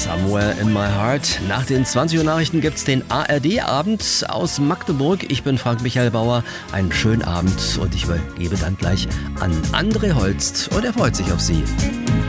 Somewhere in my heart. Nach den 20 Uhr Nachrichten gibt's den ARD-Abend aus Magdeburg. Ich bin Frank Michael Bauer. Einen schönen Abend und ich übergebe dann gleich an André Holst und er freut sich auf Sie.